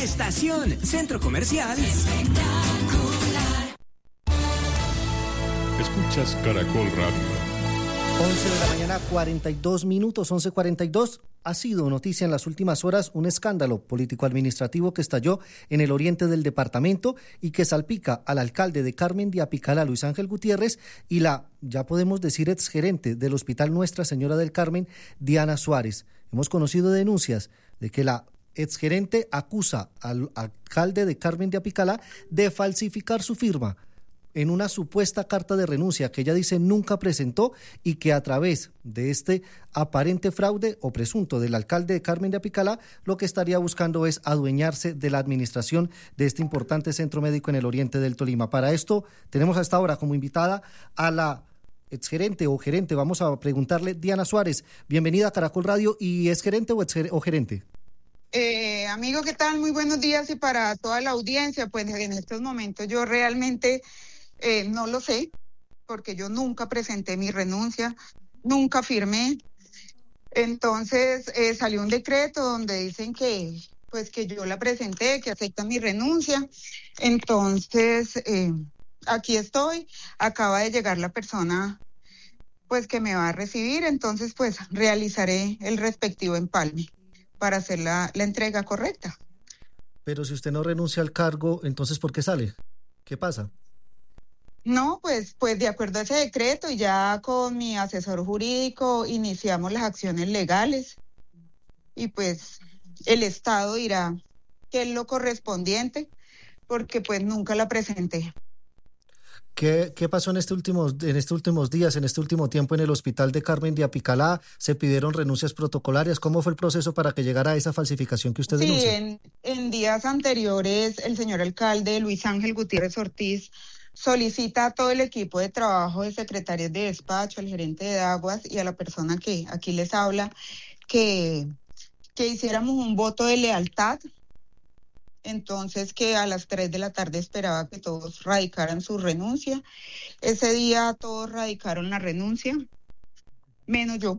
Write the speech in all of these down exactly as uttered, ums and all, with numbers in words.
Estación Centro Comercial. Escuchas Caracol Radio. once de la mañana, cuarenta y dos minutos, once cuarenta y dos. Ha sido noticia en las últimas horas un escándalo político-administrativo que estalló en el oriente del departamento y que salpica al alcalde de Carmen de Apicalá, Luis Ángel Gutiérrez, y la, ya podemos decir, exgerente del Hospital Nuestra Señora del Carmen, Diana Suárez. Hemos conocido denuncias de que la exgerente acusa al alcalde de Carmen de Apicalá de falsificar su firma en una supuesta carta de renuncia que ella dice nunca presentó y que a través de este aparente fraude o presunto del alcalde de Carmen de Apicalá lo que estaría buscando es adueñarse de la administración de este importante centro médico en el oriente del Tolima. Para esto tenemos hasta ahora como invitada a la exgerente o gerente, vamos a preguntarle, Diana Suárez. Bienvenida a Caracol Radio. ¿Y es gerente o, exger- o gerente? Eh, amigo, ¿qué tal? Muy buenos días y para toda la audiencia, pues en estos momentos yo realmente... Eh, no lo sé, porque yo nunca presenté mi renuncia, nunca firmé. Entonces eh, salió un decreto donde dicen que, pues que yo la presenté, que aceptan mi renuncia. Entonces eh, aquí estoy. Acaba de llegar la persona, pues que me va a recibir. Entonces, pues realizaré el respectivo empalme para hacer la, la entrega correcta. Pero si usted no renuncia al cargo, entonces ¿por qué sale? ¿Qué pasa? No, pues, pues de acuerdo a ese decreto y ya con mi asesor jurídico iniciamos las acciones legales y pues el Estado dirá qué es lo correspondiente porque pues nunca la presenté. ¿Qué, qué pasó en, este últimos, en estos últimos días, en este último tiempo en el Hospital de Carmen de Apicalá? ¿Se pidieron renuncias protocolarias? ¿Cómo fue el proceso para que llegara a esa falsificación que usted denuncia? Sí, en, en días anteriores el señor alcalde Luis Ángel Gutiérrez Ortiz solicita a todo el equipo de trabajo de secretarias de despacho, al gerente de aguas y a la persona que aquí les habla, que, que hiciéramos un voto de lealtad. Entonces que a las tres de la tarde esperaba que todos radicaran su renuncia. Ese día todos radicaron la renuncia, menos yo.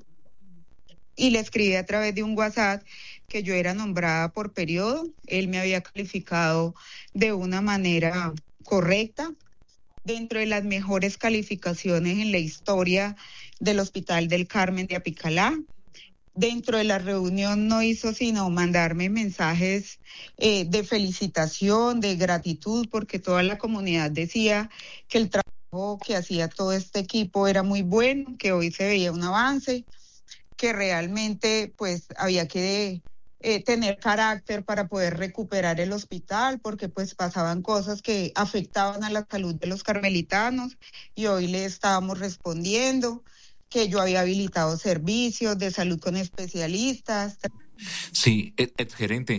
Y le escribí a través de un WhatsApp que yo era nombrada por periodo. Él me había calificado de una manera correcta, dentro de las mejores calificaciones en la historia del Hospital del Carmen de Apicalá. Dentro de la reunión no hizo sino mandarme mensajes eh, de felicitación, de gratitud, porque toda la comunidad decía que el trabajo que hacía todo este equipo era muy bueno, que hoy se veía un avance, que realmente pues había que... Eh, tener carácter para poder recuperar el hospital, porque pues pasaban cosas que afectaban a la salud de los carmelitanos y hoy le estábamos respondiendo que yo había habilitado servicios de salud con especialistas. Sí, exgerente,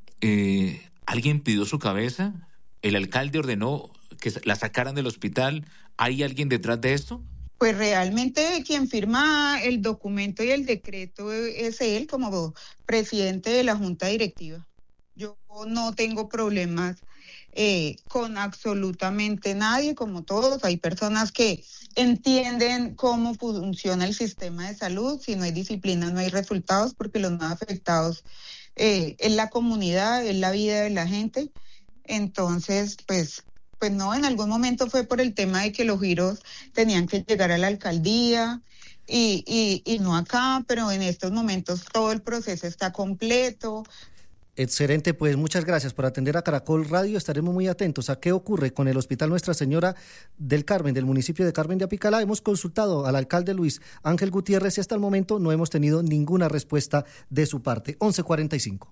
eh, ¿alguien pidió su cabeza? ¿El alcalde ordenó que la sacaran del hospital? ¿Hay alguien detrás de esto? Pues realmente quien firma el documento y el decreto es él como presidente de la Junta Directiva. Yo no tengo problemas eh, con absolutamente nadie, como todos. Hay personas que entienden cómo funciona el sistema de salud. Si no hay disciplina, no hay resultados, porque los más afectados eh, es la comunidad, es la vida de la gente. Entonces, pues... Pues no, en algún momento fue por el tema de que los giros tenían que llegar a la alcaldía y, y, y no acá, pero en estos momentos todo el proceso está completo. Excelente, pues muchas gracias por atender a Caracol Radio. Estaremos muy atentos a qué ocurre con el Hospital Nuestra Señora del Carmen, del municipio de Carmen de Apicalá. Hemos consultado al alcalde Luis Ángel Gutiérrez y hasta el momento no hemos tenido ninguna respuesta de su parte. once cuarenta y cinco.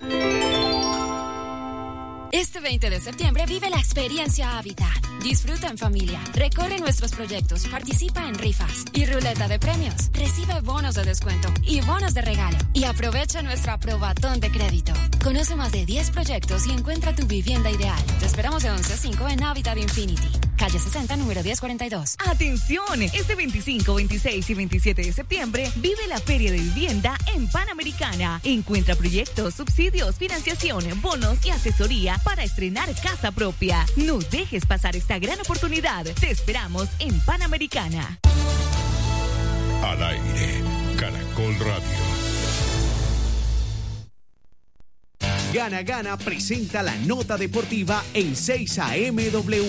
Este veinte de septiembre vive la experiencia Habitat. Disfruta en familia, recorre nuestros proyectos, participa en rifas y ruleta de premios. Recibe bonos de descuento y bonos de regalo. Y aprovecha nuestro Aprobatón de crédito. Conoce más de diez proyectos y encuentra tu vivienda ideal. Te esperamos de once a cinco en Habitat Infinity. Calle sesenta, número diez cuarenta y dos. ¡Atención! Este veinticinco, veintiséis y veintisiete de septiembre vive la Feria de Vivienda en Panamericana. Encuentra proyectos, subsidios, financiación, bonos y asesoría para estrenar casa propia. No dejes pasar esta gran oportunidad. Te esperamos en Panamericana. Al aire, Caracol Radio. Gana Gana presenta la nota deportiva en seis A M W.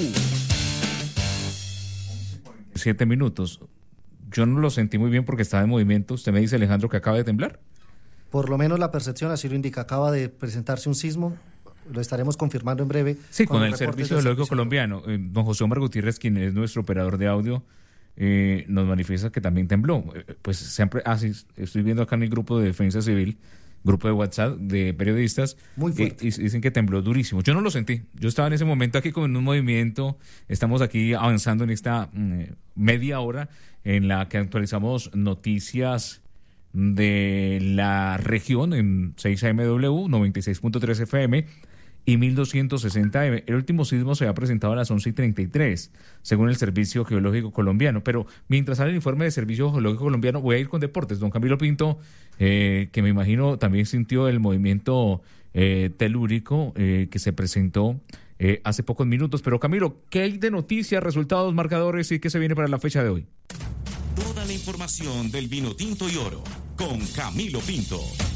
Siete minutos. Yo no lo sentí muy bien porque estaba en movimiento. Usted me dice, Alejandro, que acaba de temblar. Por lo menos la percepción así lo indica. Acaba de presentarse un sismo. Lo estaremos confirmando en breve. Sí, con, con el Servicio Geológico Colombiano. Eh, don José Omar Gutiérrez, quien es nuestro operador de audio, eh, nos manifiesta que también tembló. Eh, pues siempre, ah, sí, estoy viendo acá en el grupo de Defensa Civil, grupo de WhatsApp de periodistas, muy fuerte. Eh, y dicen que tembló durísimo. Yo no lo sentí. Yo estaba en ese momento aquí como en un movimiento. Estamos aquí avanzando en esta mm, media hora en la que actualizamos noticias de la región en seis A M W, noventa y seis punto tres F M y mil doscientos sesenta M. El último sismo se ha presentado a las once y treinta y tres, según el Servicio Geológico Colombiano. Pero mientras sale el informe del Servicio Geológico Colombiano, voy a ir con deportes. Don Camilo Pinto, eh, que me imagino también sintió el movimiento eh, telúrico eh, que se presentó eh, hace pocos minutos. Pero Camilo, ¿qué hay de noticias, resultados, marcadores y qué se viene para la fecha de hoy? Toda la información del vino tinto y oro con Camilo Pinto.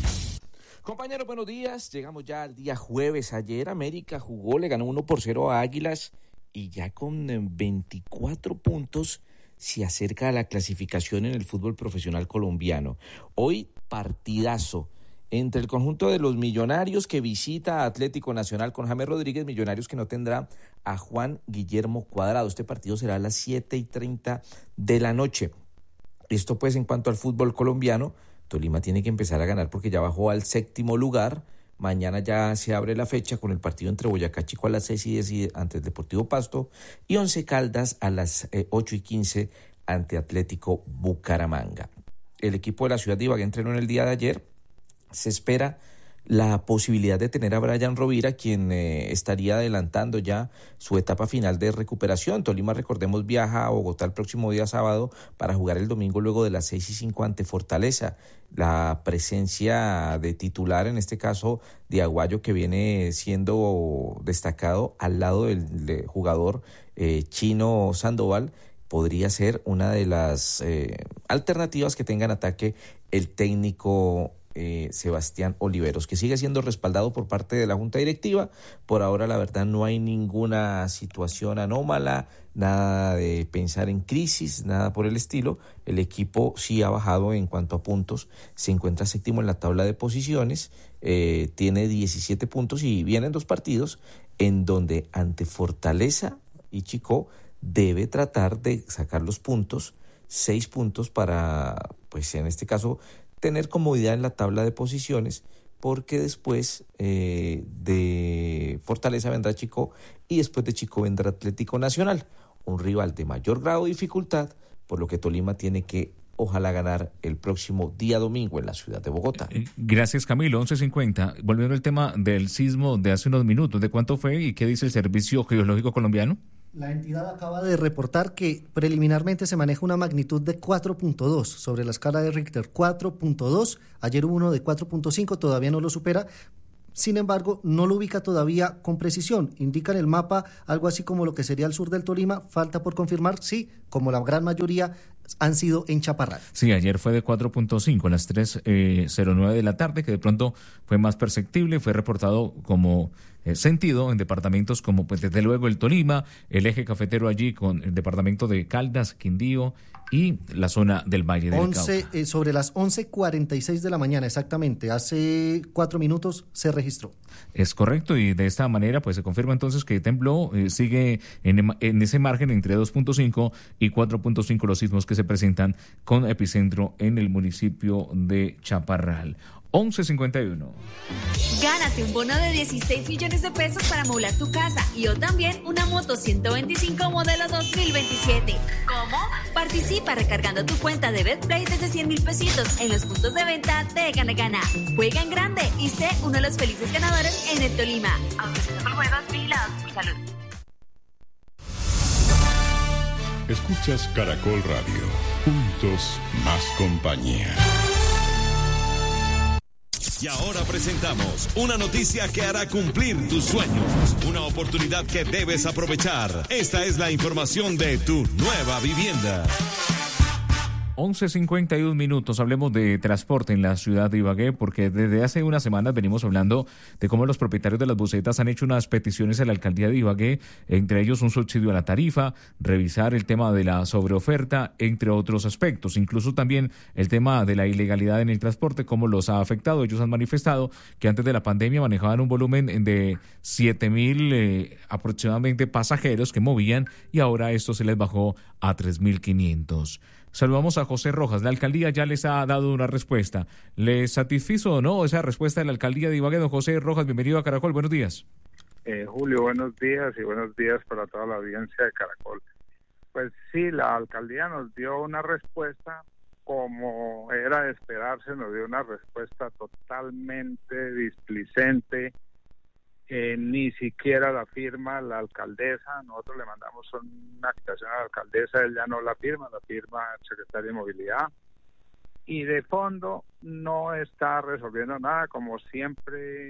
Compañeros, buenos días. Llegamos ya al día jueves. Ayer América jugó, le ganó uno por cero a Águilas y ya con veinticuatro puntos se acerca a la clasificación en el fútbol profesional colombiano. Hoy partidazo entre el conjunto de los Millonarios que visita a Atlético Nacional con James Rodríguez, Millonarios que no tendrá a Juan Guillermo Cuadrado. Este partido será a las siete y treinta de la noche. Esto pues en cuanto al fútbol colombiano, Tolima tiene que empezar a ganar porque ya bajó al séptimo lugar. Mañana ya se abre la fecha con el partido entre Boyacá Chico a las seis y diez ante el Deportivo Pasto y Once Caldas a las eh, ocho y quince ante Atlético Bucaramanga. El equipo de la ciudad de Ibagué entrenó en el día de ayer. Se espera la posibilidad de tener a Brian Rovira, quien eh, estaría adelantando ya su etapa final de recuperación. Tolima, recordemos, viaja a Bogotá el próximo día sábado para jugar el domingo luego de las seis y cinco ante Fortaleza. La presencia de titular, en este caso de Aguayo, que viene siendo destacado al lado del, del jugador eh, chino Sandoval, podría ser una de las eh, alternativas que tenga en ataque el técnico Eh, Sebastián Oliveros, que sigue siendo respaldado por parte de la Junta Directiva. Por ahora, la verdad, no hay ninguna situación anómala, nada de pensar en crisis, nada por el estilo. El equipo sí ha bajado en cuanto a puntos, se encuentra séptimo en la tabla de posiciones, eh, tiene diecisiete puntos y vienen dos partidos en donde ante Fortaleza y Chico debe tratar de sacar los puntos, seis puntos para, pues en este caso, tener comodidad en la tabla de posiciones, porque después eh, de Fortaleza vendrá Chico y después de Chico vendrá Atlético Nacional, un rival de mayor grado de dificultad, por lo que Tolima tiene que ojalá ganar el próximo día domingo en la ciudad de Bogotá. Gracias, Camilo. once cincuenta. Volviendo al tema del sismo de hace unos minutos, ¿de cuánto fue y qué dice el Servicio Geológico Colombiano? La entidad acaba de reportar que preliminarmente se maneja una magnitud de cuatro punto dos sobre la escala de Richter, cuatro punto dos. Ayer hubo uno de cuatro punto cinco, todavía no lo supera. Sin embargo, no lo ubica todavía con precisión. Indica en el mapa algo así como lo que sería el sur del Tolima. Falta por confirmar, sí, como la gran mayoría han sido en Chaparral. Sí, ayer fue de cuatro punto cinco a las tres cero nueve de la tarde, que de pronto fue más perceptible, fue reportado como eh, sentido en departamentos como, pues desde luego, el Tolima, el eje cafetero allí con el departamento de Caldas, Quindío y la zona del Valle del Cauca. Eh, sobre las once cuarenta y seis de la mañana, exactamente, hace cuatro minutos se registró. Es correcto, y de esta manera pues se confirma entonces que tembló, eh, sigue en, en ese margen entre dos punto cinco y cuatro punto cinco los sismos que se presentan con epicentro en el municipio de Chaparral. once cincuenta y uno. Gánate un bono de dieciséis millones de pesos para amoblar tu casa y o también una moto ciento veinticinco modelo dos mil veintisiete. ¿Cómo? Participa recargando tu cuenta de BetPlay desde cien mil pesitos en los puntos de venta de Gana Gana. Juega en grande y sé uno de los felices ganadores en el Tolima. Autorización por juegos vigilados por salud. Escuchas Caracol Radio. Juntos más compañía. Y ahora presentamos una noticia que hará cumplir tus sueños. Una oportunidad que debes aprovechar. Esta es la información de tu nueva vivienda. once cincuenta y un minutos, hablemos de transporte en la ciudad de Ibagué, porque desde hace unas semanas venimos hablando de cómo los propietarios de las busetas han hecho unas peticiones a la alcaldía de Ibagué, entre ellos un subsidio a la tarifa, revisar el tema de la sobreoferta, entre otros aspectos, incluso también el tema de la ilegalidad en el transporte, cómo los ha afectado. Ellos han manifestado que antes de la pandemia manejaban un volumen de siete mil eh, aproximadamente pasajeros que movían y ahora esto se les bajó a tres mil quinientos. Saludamos a José Rojas. La alcaldía ya les ha dado una respuesta. ¿Les satisfizo o no esa respuesta de la alcaldía de Ibagué? Don José Rojas, bienvenido a Caracol. Buenos días. Eh, Julio, buenos días y buenos días para toda la audiencia de Caracol. Pues sí, la alcaldía nos dio una respuesta, como era de esperarse, nos dio una respuesta totalmente displicente. Eh, ni siquiera la firma la alcaldesa. Nosotros le mandamos una citación a la alcaldesa, él ya no la firma, la firma el secretario de Movilidad. Y de fondo no está resolviendo nada, como siempre,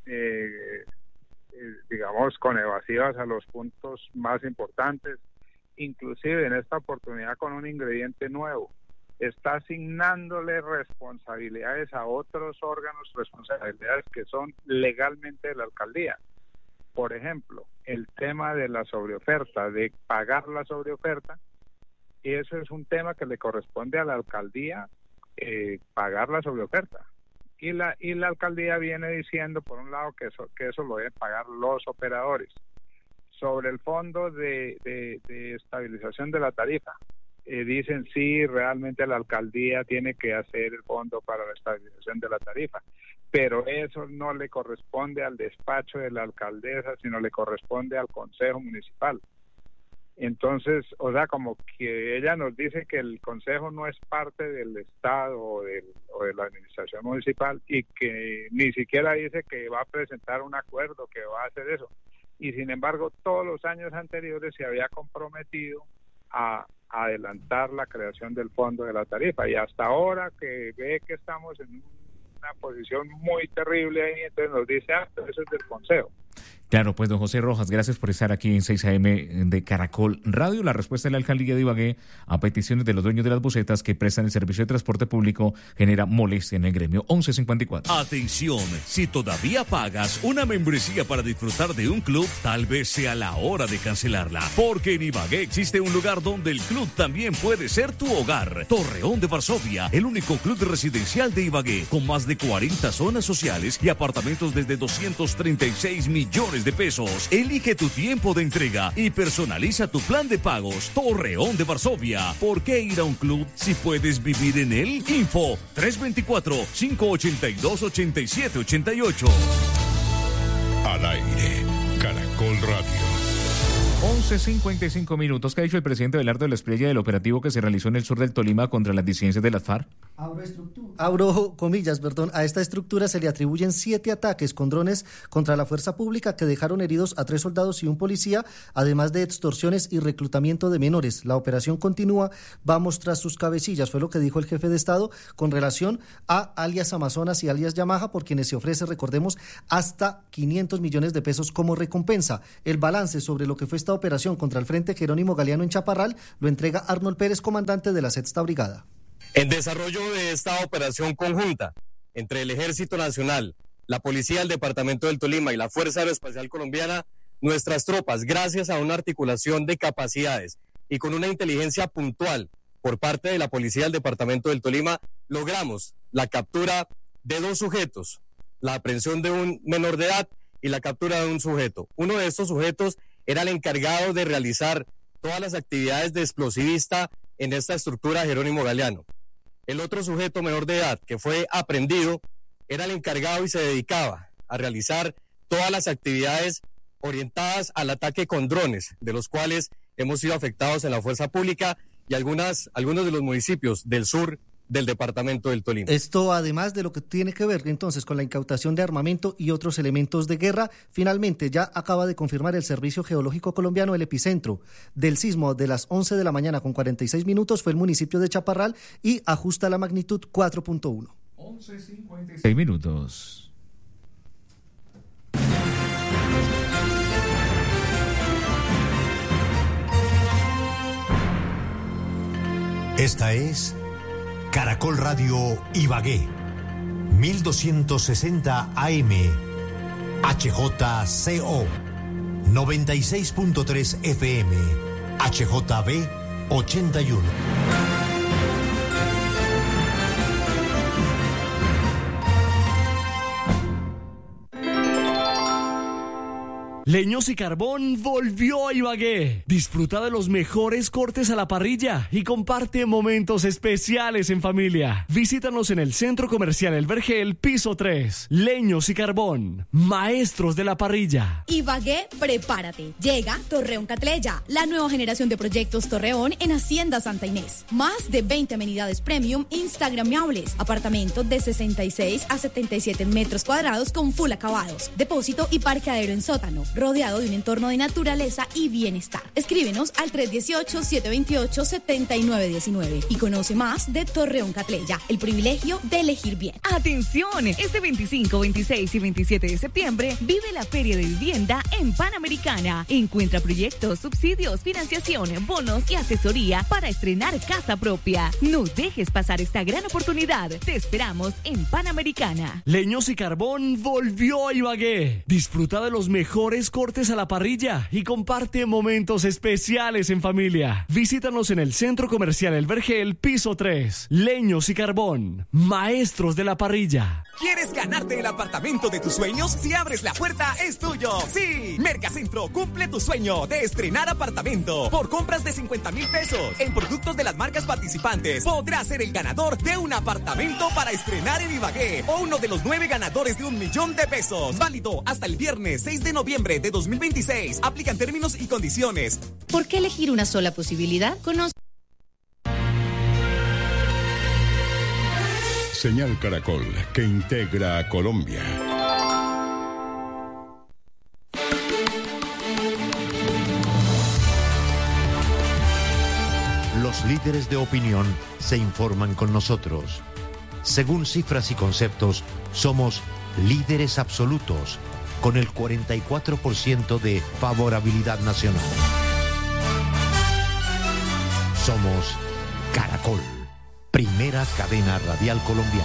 eh, eh, digamos, con evasivas a los puntos más importantes, inclusive en esta oportunidad con un ingrediente nuevo. Está asignándole responsabilidades a otros órganos, responsabilidades que son legalmente de la alcaldía. Por ejemplo, el tema de la sobreoferta, de pagar la sobreoferta, eso es un tema que le corresponde a la alcaldía, eh, pagar la sobreoferta. Y la, y la alcaldía viene diciendo, por un lado, que eso, que eso lo deben pagar los operadores. Sobre el fondo de, de, de estabilización de la tarifa, Eh, dicen sí, realmente la alcaldía tiene que hacer el fondo para la estabilización de la tarifa, pero eso no le corresponde al despacho de la alcaldesa, sino le corresponde al consejo municipal. Entonces, o sea, como que ella nos dice que el consejo no es parte del Estado o, del, o de la administración municipal, y que ni siquiera dice que va a presentar un acuerdo, que va a hacer eso. Y sin embargo, todos los años anteriores se había comprometido a adelantar la creación del fondo de la tarifa, y hasta ahora que ve que estamos en una posición muy terrible ahí, entonces nos dice, ah, pero eso es del consejo. Claro, pues don José Rojas, gracias por estar aquí en seis A M de Caracol Radio. La respuesta de la alcaldía de Ibagué a peticiones de los dueños de las busetas que prestan el servicio de transporte público genera molestia en el gremio. once cincuenta y cuatro. Atención, si todavía pagas una membresía para disfrutar de un club, tal vez sea la hora de cancelarla, porque en Ibagué existe un lugar donde el club también puede ser tu hogar. Torreón de Varsovia, el único club residencial de Ibagué, con más de cuarenta zonas sociales y apartamentos desde doscientos treinta y seis millones de pesos. Elige tu tiempo de entrega y personaliza tu plan de pagos. Torreón de Varsovia. ¿Por qué ir a un club si puedes vivir en él? Info tres dos cuatro, cinco ocho dos, ocho siete ocho ocho. Al aire, Caracol Radio. once cincuenta y cinco minutos. ¿Qué ha dicho el presidente Belardo de la Espriella del operativo que se realizó en el sur del Tolima contra las disidencias de las FARC? Abro, Abro comillas, perdón. A esta estructura se le atribuyen siete ataques con drones contra la fuerza pública que dejaron heridos a tres soldados y un policía, además de extorsiones y reclutamiento de menores. La operación continúa, vamos tras sus cabecillas, fue lo que dijo el jefe de Estado con relación a alias Amazonas y alias Yamaha, por quienes se ofrece, recordemos, hasta quinientos millones de pesos como recompensa. El balance sobre lo que fue esta operación contra el Frente Jerónimo Galeano en Chaparral lo entrega Arnold Pérez, comandante de la Sexta Brigada. En desarrollo de esta operación conjunta entre el Ejército Nacional, la Policía del Departamento del Tolima y la Fuerza Aeroespacial Colombiana, nuestras tropas, gracias a una articulación de capacidades y con una inteligencia puntual por parte de la Policía del Departamento del Tolima, logramos la captura de dos sujetos, la aprehensión de un menor de edad y la captura de un sujeto. Uno de estos sujetos era el encargado de realizar todas las actividades de explosivista en esta estructura Jerónimo Galeano. El otro sujeto menor de edad que fue aprehendido era el encargado y se dedicaba a realizar todas las actividades orientadas al ataque con drones, de los cuales hemos sido afectados en la fuerza pública y algunas, algunos de los municipios del sur del departamento del Tolima. Esto además de lo que tiene que ver entonces con la incautación de armamento y otros elementos de guerra. Finalmente ya acaba de confirmar el Servicio Geológico Colombiano el epicentro del sismo de las once de la mañana con cuarenta y seis minutos fue el municipio de Chaparral y ajusta la magnitud cuatro punto uno. once cincuenta y seis minutos. Esta es Caracol Radio Ibagué, mil doscientos sesenta A M, H J C O, noventa y seis punto tres F M, H J B ochenta y uno. Leños y Carbón volvió a Ibagué. Disfruta de los mejores cortes a la parrilla y comparte momentos especiales en familia. Visítanos en el Centro Comercial El Vergel, piso tres. Leños y Carbón, maestros de la parrilla. Ibagué, prepárate. Llega Torreón Catleya, la nueva generación de proyectos Torreón en Hacienda Santa Inés. Más de veinte amenidades premium instagramables. Apartamento de sesenta y seis a setenta y siete metros cuadrados con full acabados. Depósito y parqueadero en sótano, rodeado de un entorno de naturaleza y bienestar. Escríbenos al tres uno ocho, siete dos ocho, siete nueve uno nueve y conoce más de Torreón Catleya, el privilegio de elegir bien. ¡Atención! Este veinticinco, veintiséis y veintisiete de septiembre vive la Feria de Vivienda en Panamericana. Encuentra proyectos, subsidios, financiación, bonos y asesoría para estrenar casa propia. No dejes pasar esta gran oportunidad. Te esperamos en Panamericana. Leños y Carbón volvió a Ibagué. Disfruta de los mejores cortes a la parrilla y comparte momentos especiales en familia. Visítanos en el Centro Comercial El Vergel, piso tres. Leños y Carbón, maestros de la parrilla. ¿Quieres ganarte el apartamento de tus sueños? Si abres la puerta, es tuyo. ¡Sí! Mercacentro cumple tu sueño de estrenar apartamento. Por compras de cincuenta mil pesos en productos de las marcas participantes, podrás ser el ganador de un apartamento para estrenar en Ibagué o uno de los nueve ganadores de un millón de pesos. Válido hasta el viernes seis de noviembre de dos mil veintiséis. Aplican términos y condiciones. ¿Por qué elegir una sola posibilidad? Conoce. Señal Caracol, que integra a Colombia. Los líderes de opinión se informan con nosotros. Según cifras y conceptos, somos líderes absolutos, con el cuarenta y cuatro por ciento de favorabilidad nacional. Somos Caracol, primera cadena radial colombiana.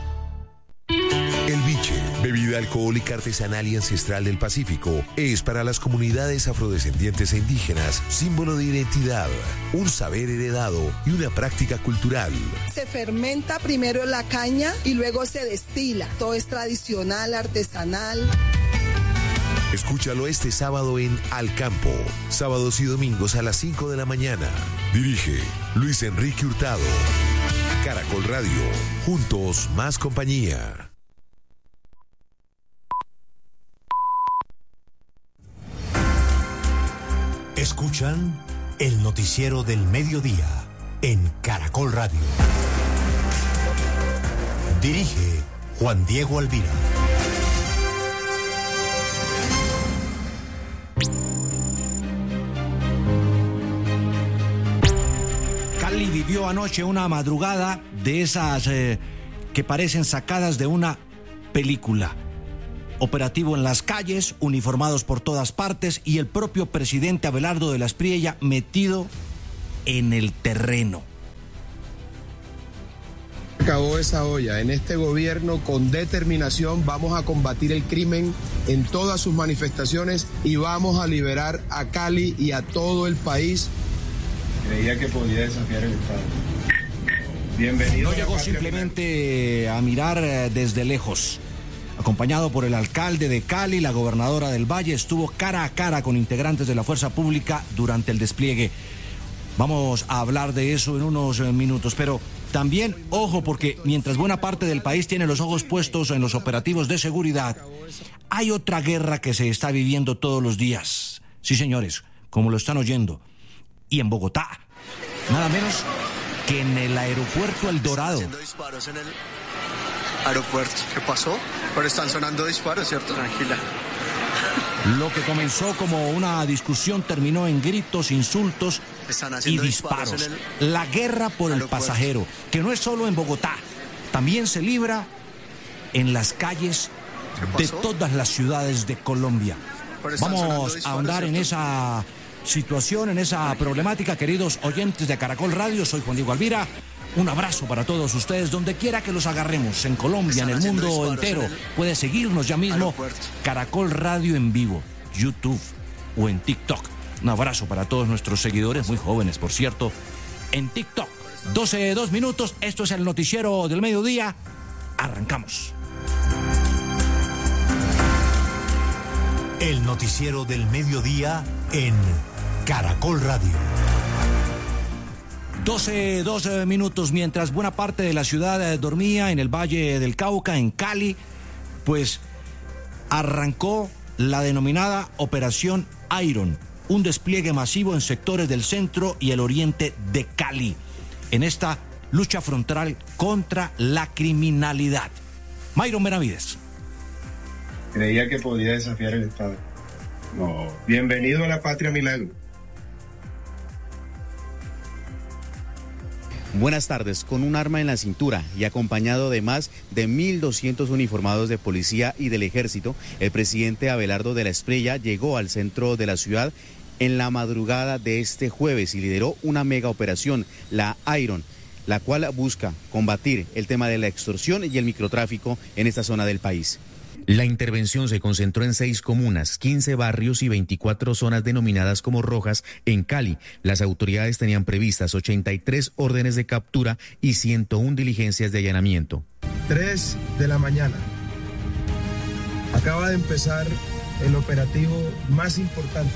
El biche, bebida alcohólica artesanal y ancestral del Pacífico, es para las comunidades afrodescendientes e indígenas símbolo de identidad, un saber heredado y una práctica cultural. Se fermenta primero la caña y luego se destila. Todo es tradicional, artesanal. Escúchalo este sábado en Al Campo, sábados y domingos a las cinco de la mañana. Dirige Luis Enrique Hurtado. Caracol Radio, juntos más compañía. Escuchan el noticiero del mediodía en Caracol Radio. Dirige Juan Diego Alvira. Cali vivió anoche una madrugada de esas eh, que parecen sacadas de una película. Operativo en las calles, uniformados por todas partes y el propio presidente Abelardo de la Espriella metido en el terreno. Acabó esa olla. En este gobierno, con determinación, vamos a combatir el crimen en todas sus manifestaciones y vamos a liberar a Cali y a todo el país. Creía que podía desafiar el Estado. Bienvenido. No llegó simplemente a mirar desde lejos. Acompañado por el alcalde de Cali, la gobernadora del Valle, estuvo cara a cara con integrantes de la fuerza pública durante el despliegue. Vamos a hablar de eso en unos minutos, pero también, ojo, porque mientras buena parte del país tiene los ojos puestos en los operativos de seguridad, hay otra guerra que se está viviendo todos los días. Sí, señores, como lo están oyendo. Y en Bogotá, nada menos que en el aeropuerto El Dorado. Aeropuerto, ¿qué pasó? Pero están sonando disparos, ¿cierto? Tranquila. Lo que comenzó como una discusión terminó en gritos, insultos y disparos. El... La guerra por el pasajero, que no es solo en Bogotá, también se libra en las calles de todas las ciudades de Colombia. Vamos a ahondar en esa situación, en esa problemática, queridos oyentes de Caracol Radio. Soy Juan Diego Alvira. Un abrazo para todos ustedes, donde quiera que los agarremos, en Colombia, en el mundo entero. Puede seguirnos ya mismo, Caracol Radio en vivo, YouTube o en TikTok. Un abrazo para todos nuestros seguidores, muy jóvenes, por cierto, en TikTok. doce, dos minutos, esto es el noticiero del mediodía. Arrancamos. El noticiero del mediodía en Caracol Radio. doce, dos minutos, mientras buena parte de la ciudad dormía en el Valle del Cauca, en Cali, pues arrancó la denominada Operación Iron, un despliegue masivo en sectores del centro y el oriente de Cali, en esta lucha frontal contra la criminalidad. Mayron Benavides. Creía que podía desafiar el Estado. No. Bienvenido a la patria milagro. Buenas tardes. Con un arma en la cintura y acompañado de más de mil doscientos uniformados de policía y del ejército, el presidente Abelardo de la Espriella llegó al centro de la ciudad en la madrugada de este jueves y lideró una mega operación, la Iron, la cual busca combatir el tema de la extorsión y el microtráfico en esta zona del país. La intervención se concentró en seis comunas, quince barrios y veinticuatro zonas denominadas como rojas en Cali. Las autoridades tenían previstas ochenta y tres órdenes de captura y ciento una diligencias de allanamiento. tres de la mañana. Acaba de empezar el operativo más importante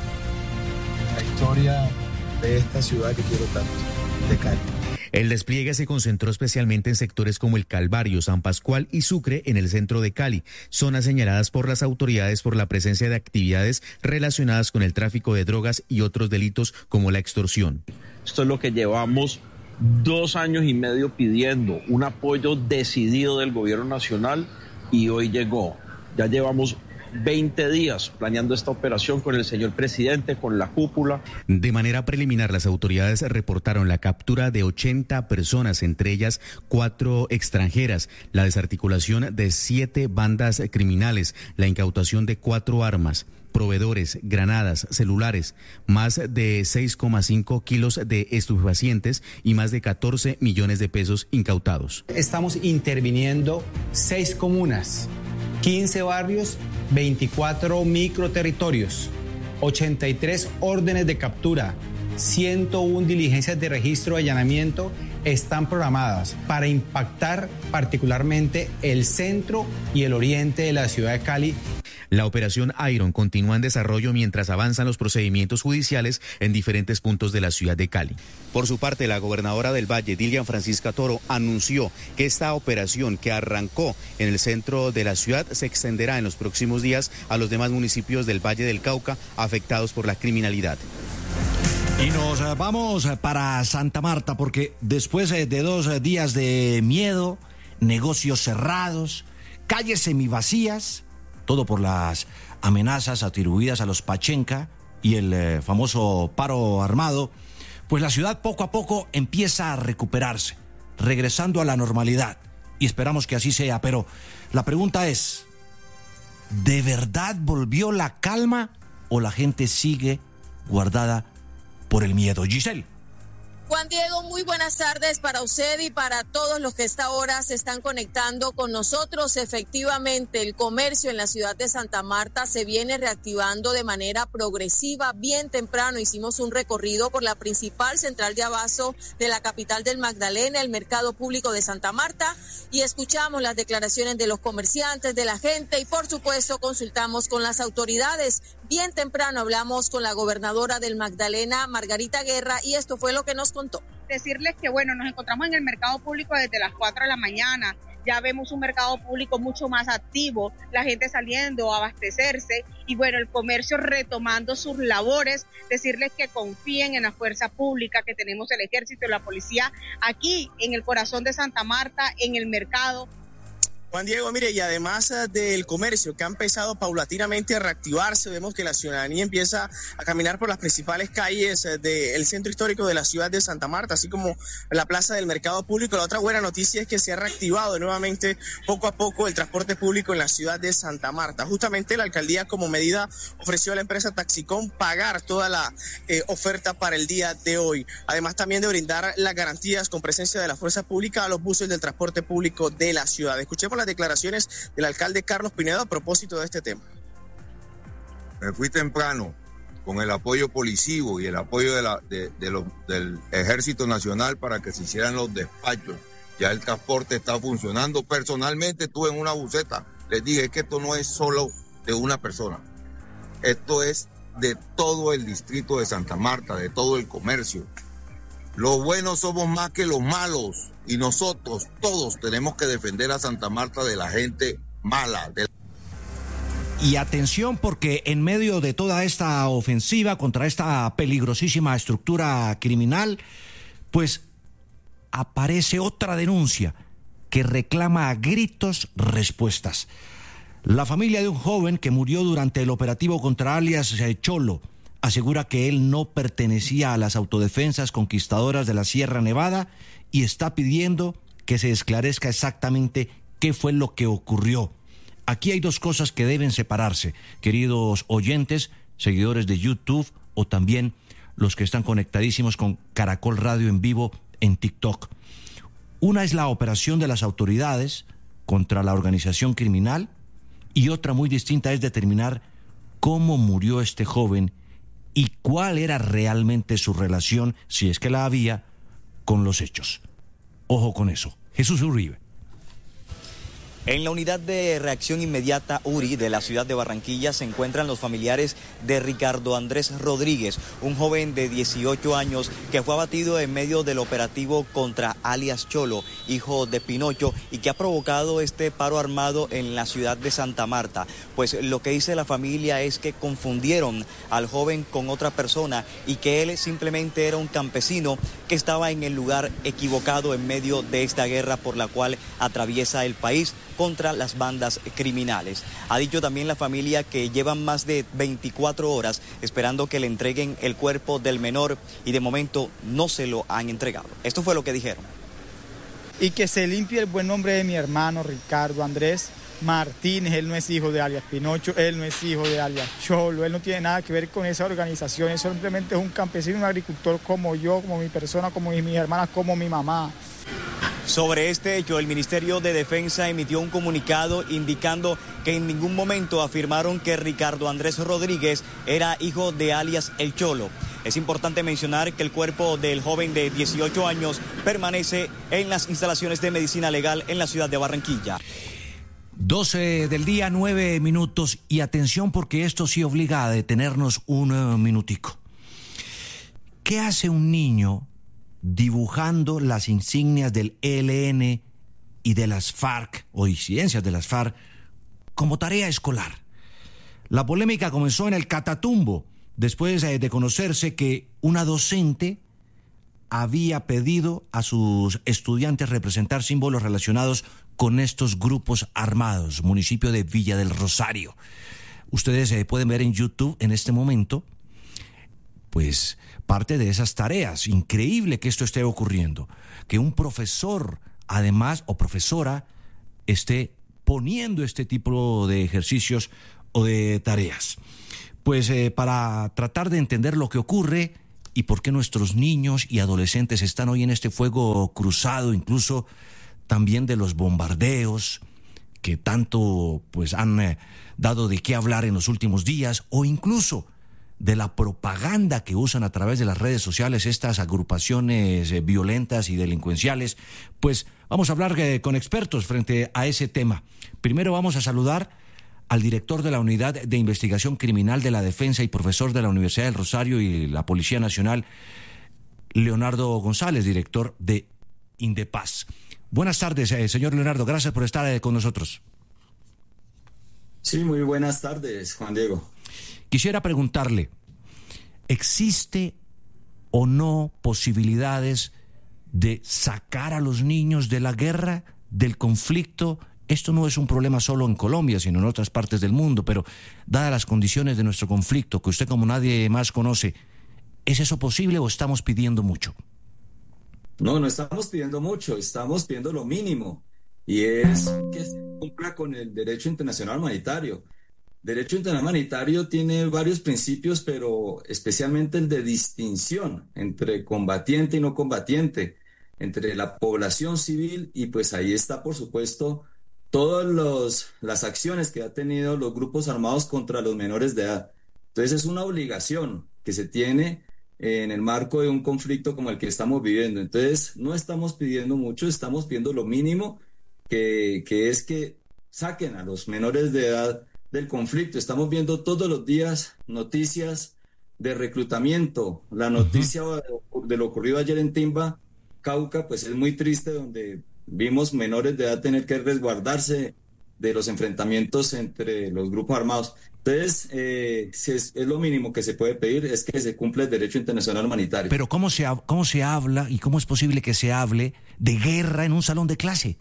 en la historia de esta ciudad que quiero tanto, de Cali. El despliegue se concentró especialmente en sectores como el Calvario, San Pascual y Sucre en el centro de Cali, zonas señaladas por las autoridades por la presencia de actividades relacionadas con el tráfico de drogas y otros delitos como la extorsión. Esto es lo que llevamos dos años y medio pidiendo, un apoyo decidido del gobierno nacional y hoy llegó. Ya llevamos veinte días planeando esta operación con el señor presidente, con la cúpula. De manera preliminar, las autoridades reportaron la captura de ochenta personas, entre ellas cuatro extranjeras, la desarticulación de siete bandas criminales, la incautación de cuatro armas, proveedores, granadas, celulares, más de seis coma cinco kilos de estupefacientes y más de catorce millones de pesos incautados. Estamos interviniendo seis comunas, quince barrios, veinticuatro microterritorios, ochenta y tres órdenes de captura, ciento una diligencias de registro y allanamiento están programadas para impactar particularmente el centro y el oriente de la ciudad de Cali. La operación Iron continúa en desarrollo mientras avanzan los procedimientos judiciales en diferentes puntos de la ciudad de Cali. Por su parte, la gobernadora del Valle, Dilian Francisca Toro, anunció que esta operación que arrancó en el centro de la ciudad se extenderá en los próximos días a los demás municipios del Valle del Cauca afectados por la criminalidad. Y nos vamos para Santa Marta porque después de dos días de miedo, negocios cerrados, calles semivacías, todo por las amenazas atribuidas a los Pachenca y el eh, famoso paro armado, pues la ciudad poco a poco empieza a recuperarse, regresando a la normalidad. Y esperamos que así sea, pero la pregunta es, ¿de verdad volvió la calma o la gente sigue guardada por el miedo? Giselle. Juan Diego, muy buenas tardes para usted y para todos los que a esta hora se están conectando con nosotros. Efectivamente, el comercio en la ciudad de Santa Marta se viene reactivando de manera progresiva. Bien temprano hicimos un recorrido por la principal central de abasto de la capital del Magdalena, el mercado público de Santa Marta, y escuchamos las declaraciones de los comerciantes, de la gente y por supuesto consultamos con las autoridades. Bien temprano hablamos con la gobernadora del Magdalena, Margarita Guerra, y esto fue lo que nos contó. Decirles que, bueno, nos encontramos en el mercado público desde las cuatro de la mañana. Ya vemos un mercado público mucho más activo, la gente saliendo a abastecerse y, bueno, el comercio retomando sus labores. Decirles que confíen en la fuerza pública, que tenemos el ejército y la policía aquí en el corazón de Santa Marta, en el mercado. Juan Diego, mire, y además uh, del comercio que ha empezado paulatinamente a reactivarse, vemos que la ciudadanía empieza a caminar por las principales calles uh, del centro histórico de la ciudad de Santa Marta, así como la plaza del mercado público. La otra buena noticia es que se ha reactivado nuevamente poco a poco el transporte público en la ciudad de Santa Marta. Justamente la alcaldía como medida ofreció a la empresa Taxicom pagar toda la eh, oferta para el día de hoy, además también de brindar las garantías con presencia de la fuerza pública a los buses del transporte público de la ciudad. Escuchemos las declaraciones del alcalde Carlos Pinedo a propósito de este tema. Me fui temprano con el apoyo policivo y el apoyo de la, de, de los, del Ejército Nacional para que se hicieran los despachos. Ya el transporte está funcionando. Personalmente estuve en una buseta. Les dije que esto no es solo de una persona. Esto es de todo el distrito de Santa Marta, de todo el comercio. Los buenos somos más que los malos y nosotros todos tenemos que defender a Santa Marta de la gente mala. De... Y atención, porque en medio de toda esta ofensiva contra esta peligrosísima estructura criminal, pues aparece otra denuncia que reclama a gritos respuestas. La familia de un joven que murió durante el operativo contra alias Cholo asegura que él no pertenecía a las autodefensas conquistadoras de la Sierra Nevada y está pidiendo que se esclarezca exactamente qué fue lo que ocurrió. Aquí hay dos cosas que deben separarse, queridos oyentes, seguidores de YouTube o también los que están conectadísimos con Caracol Radio en vivo en TikTok. Una es la operación de las autoridades contra la organización criminal y otra muy distinta es determinar cómo murió este joven y cuál era realmente su relación, si es que la había, con los hechos. Ojo con eso. Jesús Uribe. En la unidad de reacción inmediata U R I de la ciudad de Barranquilla se encuentran los familiares de Ricardo Andrés Rodríguez, un joven de dieciocho años que fue abatido en medio del operativo contra alias Cholo, hijo de Pinocho, y que ha provocado este paro armado en la ciudad de Santa Marta. Pues lo que dice la familia es que confundieron al joven con otra persona y que él simplemente era un campesino que estaba en el lugar equivocado en medio de esta guerra por la cual atraviesa el país contra las bandas criminales. Ha dicho también la familia que llevan más de veinticuatro horas esperando que le entreguen el cuerpo del menor y de momento no se lo han entregado. Esto fue lo que dijeron. Y que se limpie el buen nombre de mi hermano Ricardo Andrés Martínez. Él no es hijo de alias Pinocho, él no es hijo de alias Cholo, él no tiene nada que ver con esa organización, él simplemente es un campesino, un agricultor como yo, como mi persona, como mis hermanas, como mi mamá. Sobre este hecho, el Ministerio de Defensa emitió un comunicado indicando que en ningún momento afirmaron que Ricardo Andrés Rodríguez era hijo de alias El Cholo. Es importante mencionar que el cuerpo del joven de dieciocho años permanece en las instalaciones de medicina legal en la ciudad de Barranquilla. doce del día, nueve minutos, y atención porque esto sí obliga a detenernos un uh, minutico. ¿Qué hace un niño dibujando las insignias del E L N y de las FARC o disidencias de las FARC como tarea escolar? La polémica comenzó en el Catatumbo después de conocerse que una docente había pedido a sus estudiantes representar símbolos relacionados con estos grupos armados, municipio de Villa del Rosario. Ustedes eh, pueden ver en YouTube en este momento pues parte de esas tareas. Increíble que esto esté ocurriendo, que un profesor, además, o profesora, esté poniendo este tipo de ejercicios o de tareas. Pues eh, para tratar de entender lo que ocurre y por qué nuestros niños y adolescentes están hoy en este fuego cruzado, incluso también de los bombardeos que tanto pues han eh, dado de qué hablar en los últimos días, o incluso de la propaganda que usan a través de las redes sociales estas agrupaciones eh, violentas y delincuenciales, pues vamos a hablar eh, con expertos frente a ese tema. Primero vamos a saludar al director de la Unidad de Investigación Criminal de la Defensa y profesor de la Universidad del Rosario y la Policía Nacional, Leonardo González, director de Indepaz. Buenas tardes, eh, señor Leonardo, gracias por estar eh, con nosotros. Sí, muy buenas tardes, Juan Diego. Quisiera preguntarle, ¿existe o no posibilidades de sacar a los niños de la guerra, del conflicto esto no es un problema solo en Colombia, sino en otras partes del mundo, pero dadas las condiciones de nuestro conflicto, que usted como nadie más conoce, ¿es eso posible o estamos pidiendo mucho? No, no estamos pidiendo mucho, estamos pidiendo lo mínimo, y es que se cumpla con el derecho internacional humanitario. Derecho internacional humanitario tiene varios principios, pero especialmente el de distinción entre combatiente y no combatiente, entre la población civil, y pues ahí está, por supuesto, todas los, las acciones que han tenido los grupos armados contra los menores de edad. Entonces es una obligación que se tiene en el marco de un conflicto como el que estamos viviendo. Entonces no estamos pidiendo mucho, estamos pidiendo lo mínimo, que, que es que saquen a los menores de edad del conflicto. Estamos viendo todos los días noticias de reclutamiento. La noticia uh-huh. de lo ocurrido ayer en Timba, Cauca, pues es muy triste, donde vimos menores de edad tener que resguardarse de los enfrentamientos entre los grupos armados. Entonces, eh, si es, es lo mínimo que se puede pedir, es que se cumpla el derecho internacional humanitario. Pero ¿cómo se, cómo se habla y cómo es posible que se hable de guerra en un salón de clase?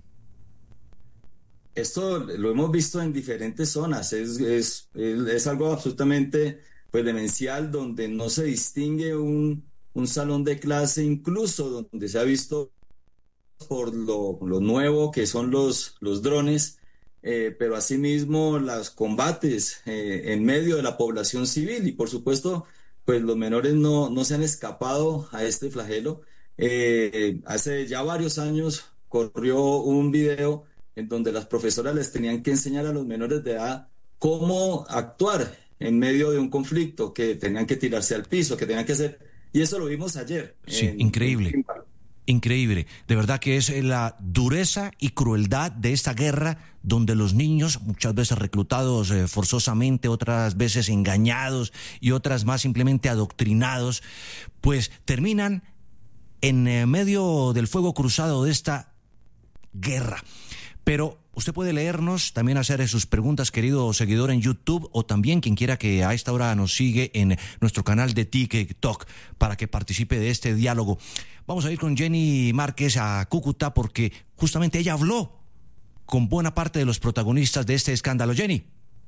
Esto lo hemos visto en diferentes zonas, es, es, es algo absolutamente pues, demencial, donde no se distingue un, un salón de clase, incluso donde se ha visto por lo, lo nuevo que son los, los drones, eh, pero asimismo los combates eh, en medio de la población civil, y por supuesto pues los menores no, no se han escapado a este flagelo. Eh, hace ya varios años corrió un video en donde las profesoras les tenían que enseñar a los menores de edad cómo actuar en medio de un conflicto, que tenían que tirarse al piso, que tenían que hacer, y eso lo vimos ayer. Sí, en, increíble, en... increíble, de verdad que es la dureza y crueldad de esta guerra, donde los niños, muchas veces reclutados eh, forzosamente, otras veces engañados y otras más simplemente adoctrinados, pues terminan en eh, medio del fuego cruzado de esta guerra. Pero usted puede leernos, también hacer sus preguntas, querido seguidor en YouTube, o también quien quiera que a esta hora nos sigue en nuestro canal de TikTok para que participe de este diálogo. Vamos a ir con Jenny Márquez a Cúcuta, porque justamente ella habló con buena parte de los protagonistas de este escándalo. Jenny.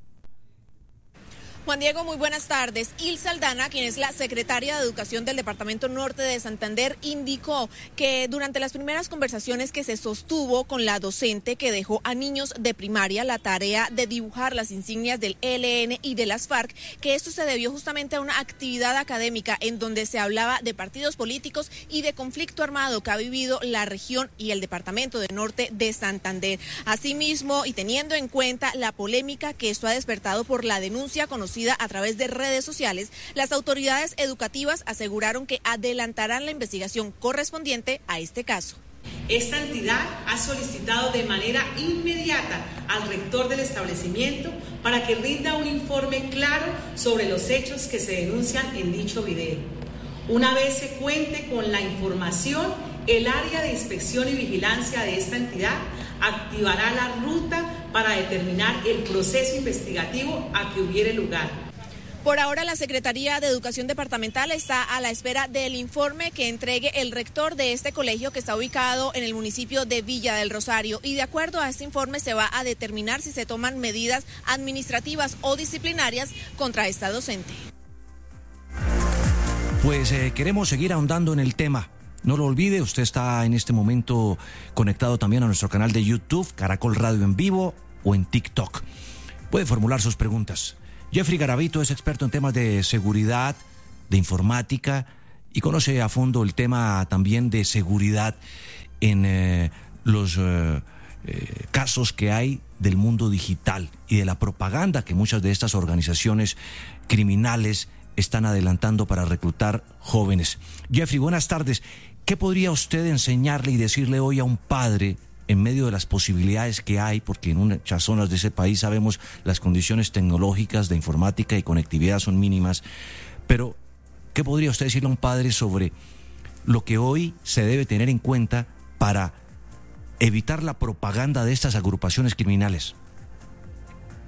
Juan Diego, muy buenas tardes. Ilse Aldana, quien es la secretaria de Educación del Departamento Norte de Santander, indicó que durante las primeras conversaciones que se sostuvo con la docente que dejó a niños de primaria la tarea de dibujar las insignias del E L N y de las FARC, que esto se debió justamente a una actividad académica en donde se hablaba de partidos políticos y de conflicto armado que ha vivido la región y el Departamento del Norte de Santander. Asimismo, y teniendo en cuenta la polémica que esto ha despertado por la denuncia conocida a través de redes sociales, las autoridades educativas aseguraron que adelantarán la investigación correspondiente a este caso. Esta entidad ha solicitado de manera inmediata al rector del establecimiento para que rinda un informe claro sobre los hechos que se denuncian en dicho video. Una vez se cuente con la información, el área de inspección y vigilancia de esta entidad activará la ruta para determinar el proceso investigativo a que hubiere lugar. Por ahora, la Secretaría de Educación Departamental está a la espera del informe que entregue el rector de este colegio, que está ubicado en el municipio de Villa del Rosario, y de acuerdo a este informe se va a determinar si se toman medidas administrativas o disciplinarias contra esta docente. Pues eh, queremos seguir ahondando en el tema. No lo olvide, usted está en este momento conectado también a nuestro canal de YouTube, Caracol Radio en vivo, o en TikTok. Puede formular sus preguntas. Jeffrey Garavito es experto en temas de seguridad, de informática, y conoce a fondo el tema también de seguridad en eh, los eh, eh, casos que hay del mundo digital y de la propaganda que muchas de estas organizaciones criminales están adelantando para reclutar jóvenes. Jeffrey, buenas tardes. ¿Qué podría usted enseñarle y decirle hoy a un padre en medio de las posibilidades que hay? Porque en muchas zonas de ese país sabemos las condiciones tecnológicas de informática y conectividad son mínimas. Pero, ¿qué podría usted decirle a un padre sobre lo que hoy se debe tener en cuenta para evitar la propaganda de estas agrupaciones criminales?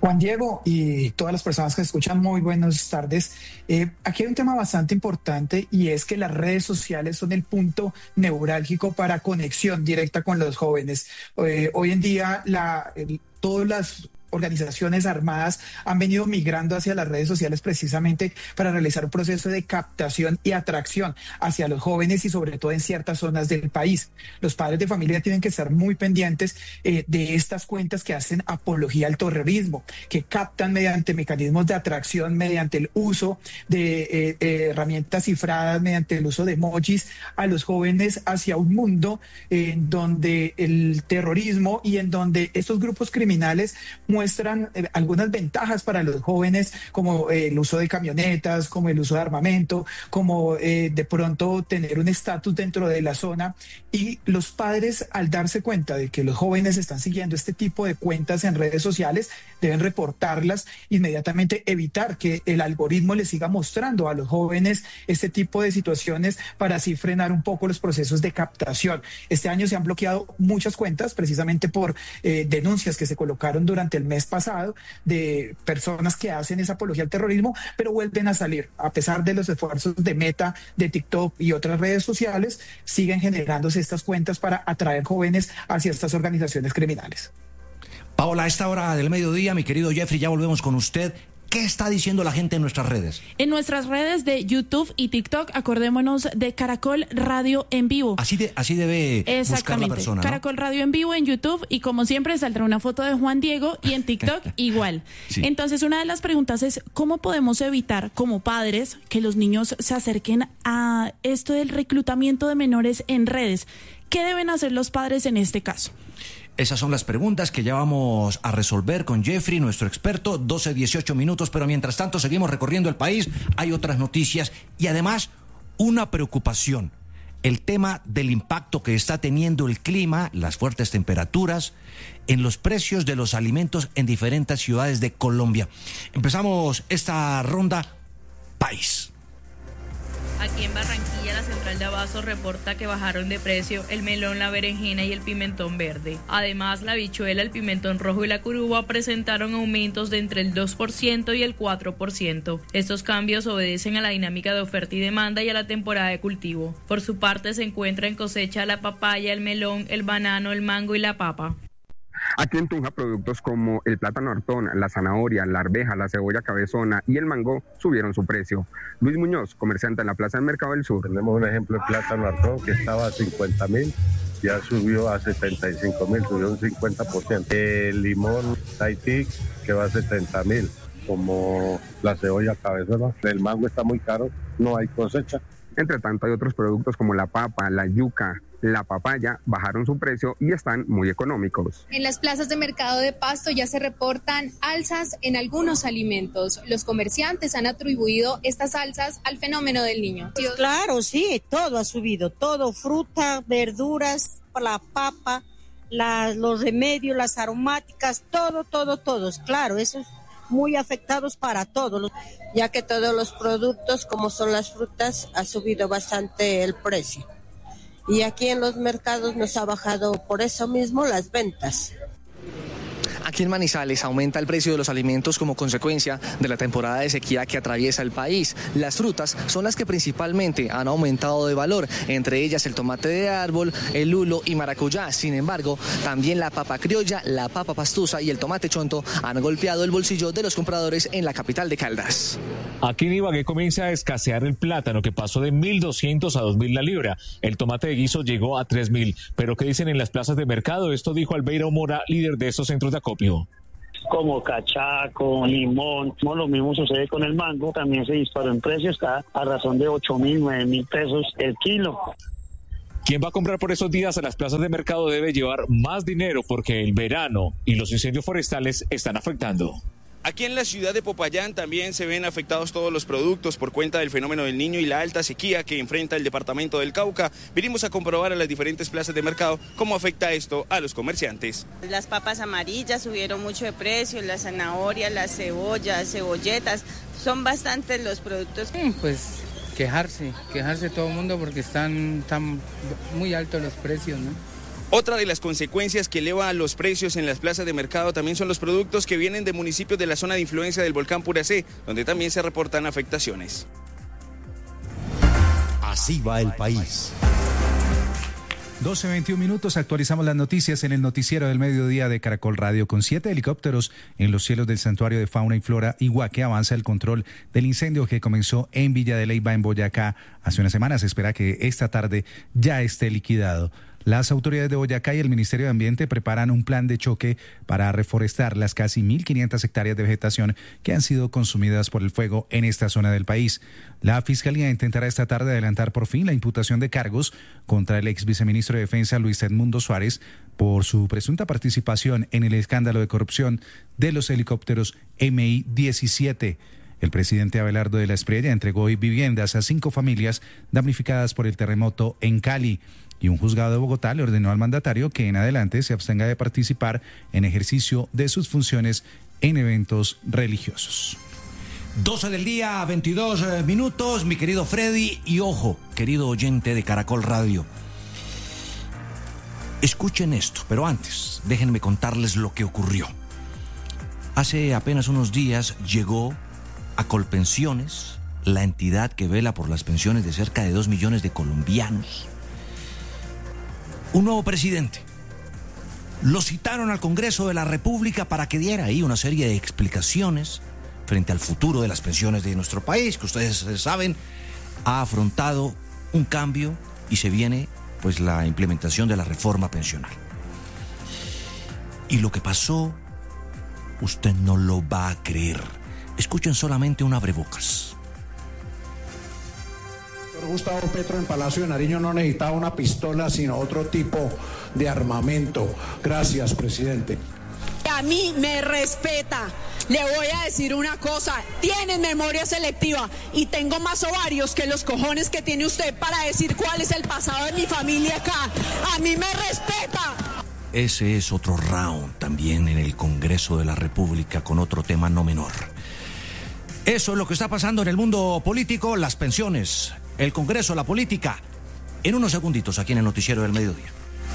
Juan Diego y todas las personas que escuchan, muy buenas tardes. Eh, aquí hay un tema bastante importante y es que las redes sociales son el punto neurálgico para conexión directa con los jóvenes. Eh, hoy en día la, el, todas las organizaciones armadas han venido migrando hacia las redes sociales precisamente para realizar un proceso de captación y atracción hacia los jóvenes y sobre todo en ciertas zonas del país. Los padres de familia tienen que estar muy pendientes eh, de estas cuentas que hacen apología al terrorismo, que captan mediante mecanismos de atracción, mediante el uso de eh, eh, herramientas cifradas, mediante el uso de emojis a los jóvenes hacia un mundo eh, en donde el terrorismo y en donde estos grupos criminales muestran muestran eh, algunas ventajas para los jóvenes, como eh, el uso de camionetas, como el uso de armamento, como eh, de pronto tener un estatus dentro de la zona. Y los padres, al darse cuenta de que los jóvenes están siguiendo este tipo de cuentas en redes sociales, deben reportarlas inmediatamente, evitar que el algoritmo les siga mostrando a los jóvenes este tipo de situaciones para así frenar un poco los procesos de captación. Este año se han bloqueado muchas cuentas precisamente por eh, denuncias que se colocaron durante el mes pasado de personas que hacen esa apología al terrorismo, pero vuelven a salir. A pesar de los esfuerzos de Meta, de TikTok y otras redes sociales, siguen generándose estas cuentas para atraer jóvenes hacia estas organizaciones criminales. Paola, a esta hora del mediodía, mi querido Jeffrey, ya volvemos con usted. ¿Qué está diciendo la gente en nuestras redes? En nuestras redes de YouTube y TikTok, acordémonos de Caracol Radio en vivo. Así, de, así debe buscar la persona, ¿no? Caracol Radio en vivo en YouTube, y como siempre saldrá una foto de Juan Diego, y en TikTok igual. Sí. Entonces, una de las preguntas es, ¿cómo podemos evitar como padres que los niños se acerquen a esto del reclutamiento de menores en redes? ¿Qué deben hacer los padres en este caso? Esas son las preguntas que ya vamos a resolver con Jeffrey, nuestro experto, doce dieciocho minutos, pero mientras tanto seguimos recorriendo el país, hay otras noticias y además una preocupación, el tema del impacto que está teniendo el clima, las fuertes temperaturas, en los precios de los alimentos en diferentes ciudades de Colombia. Empezamos esta ronda país. Aquí en Barranquilla, la central de Abastos reporta que bajaron de precio el melón, la berenjena y el pimentón verde. Además, la habichuela, el pimentón rojo y la curuba presentaron aumentos de entre el dos por ciento y el cuatro por ciento. Estos cambios obedecen a la dinámica de oferta y demanda y a la temporada de cultivo. Por su parte, se encuentra en cosecha la papaya, el melón, el banano, el mango y la papa. Aquí en Tunja, productos como el plátano hartón, la zanahoria, la arveja, la cebolla cabezona y el mango subieron su precio. Luis Muñoz, comerciante en la Plaza del Mercado del Sur. Tenemos un ejemplo de plátano hartón que estaba a cincuenta mil, ya subió a setenta y cinco mil, subió un cincuenta por ciento. El limón Tahití que va a setenta mil, como la cebolla cabezona. El mango está muy caro, no hay cosecha. Entre tanto, hay otros productos como la papa, la yuca, la papaya, bajaron su precio y están muy económicos. En las plazas de mercado de Pasto ya se reportan alzas en algunos alimentos. Los comerciantes han atribuido estas alzas al fenómeno del niño. Claro, sí, todo ha subido, todo, fruta, verduras, la papa, la, los remedios, las aromáticas, todo, todo, todos, claro, eso es muy afectados para todos, ya que todos los productos, como son las frutas, ha subido bastante el precio. Y aquí en los mercados nos ha bajado por eso mismo las ventas. Aquí en Manizales aumenta el precio de los alimentos como consecuencia de la temporada de sequía que atraviesa el país. Las frutas son las que principalmente han aumentado de valor, entre ellas el tomate de árbol, el lulo y maracuyá. Sin embargo, también la papa criolla, la papa pastusa y el tomate chonto han golpeado el bolsillo de los compradores en la capital de Caldas. Aquí en Ibagué comienza a escasear el plátano, que pasó de mil doscientos a dos mil la libra. El tomate de guiso llegó a tres mil. Pero ¿qué dicen en las plazas de mercado? Esto dijo Albeiro Mora, líder de estos centros de acopio. Como cachaco, limón, no, lo mismo sucede con el mango, también se disparó en precio, está a razón de ocho mil, nueve mil pesos el kilo. Quien va a comprar por esos días a las plazas de mercado debe llevar más dinero porque el verano y los incendios forestales están afectando. Aquí en la ciudad de Popayán también se ven afectados todos los productos por cuenta del fenómeno del Niño y la alta sequía que enfrenta el departamento del Cauca. Vinimos a comprobar a las diferentes plazas de mercado cómo afecta esto a los comerciantes. Las papas amarillas subieron mucho de precio, las zanahorias, las cebollas, cebolletas, son bastantes los productos. Pues quejarse, quejarse todo el mundo porque están, están muy altos los precios, ¿no? Otra de las consecuencias que eleva los precios en las plazas de mercado también son los productos que vienen de municipios de la zona de influencia del volcán Puracé, donde también se reportan afectaciones. Así va el país. doce veintiún minutos, actualizamos las noticias en el noticiero del mediodía de Caracol Radio. Con siete helicópteros en los cielos del Santuario de Fauna y Flora Iguaque avanza el control del incendio que comenzó en Villa de Leyva, en Boyacá. Hace una semana se espera que esta tarde ya esté liquidado. Las autoridades de Boyacá y el Ministerio de Ambiente preparan un plan de choque para reforestar las casi mil quinientas hectáreas de vegetación que han sido consumidas por el fuego en esta zona del país. La Fiscalía intentará esta tarde adelantar por fin la imputación de cargos contra el ex viceministro de Defensa Luis Edmundo Suárez por su presunta participación en el escándalo de corrupción de los helicópteros M I diecisiete. El presidente Abelardo de la Espriella entregó hoy viviendas a cinco familias damnificadas por el terremoto en Cali. Y un juzgado de Bogotá le ordenó al mandatario que en adelante se abstenga de participar en ejercicio de sus funciones en eventos religiosos. doce del día, veintidós minutos, mi querido Freddy, y ojo, querido oyente de Caracol Radio. Escuchen esto, pero antes, déjenme contarles lo que ocurrió. Hace apenas unos días llegó a Colpensiones, la entidad que vela por las pensiones de cerca de dos millones de colombianos, un nuevo presidente. Lo citaron al Congreso de la República para que diera ahí una serie de explicaciones frente al futuro de las pensiones de nuestro país, que ustedes saben, ha afrontado un cambio y se viene pues la implementación de la reforma pensional. Y lo que pasó, usted no lo va a creer. Escuchen solamente un abrebocas. Gustavo Petro en Palacio de Nariño no necesitaba una pistola, sino otro tipo de armamento. Gracias, presidente. A mí me respeta. Le voy a decir una cosa, tienen memoria selectiva y tengo más ovarios que los cojones que tiene usted para decir cuál es el pasado de mi familia acá. A mí me respeta. Ese es otro round también en el Congreso de la República con otro tema no menor. Eso es lo que está pasando en el mundo político, las pensiones, el Congreso, la política. En unos segunditos aquí en el Noticiero del Mediodía.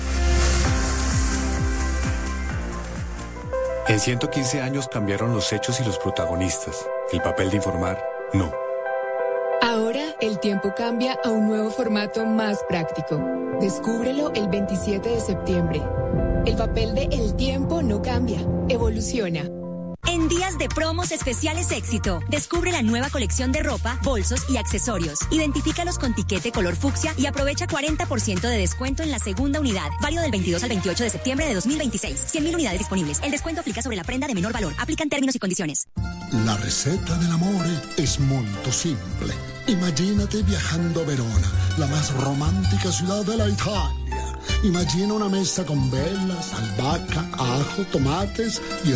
En ciento quince años cambiaron los hechos y los protagonistas. El papel de informar, no. Ahora el tiempo cambia a un nuevo formato más práctico. Descúbrelo el veintisiete de septiembre. El papel de El Tiempo no cambia, evoluciona. En días de promos especiales Éxito, descubre la nueva colección de ropa, bolsos y accesorios. Identifícalos con tiquete color fucsia y aprovecha cuarenta por ciento de descuento en la segunda unidad. Válido del veintidós al veintiocho de septiembre de dos mil veintiséis. cien mil unidades disponibles. El descuento aplica sobre la prenda de menor valor. Aplican términos y condiciones. La receta del amore es muy simple. Imagínate viajando a Verona, la más romántica ciudad de la Italia. Imagina una mesa con velas, albahaca, ajo, tomates y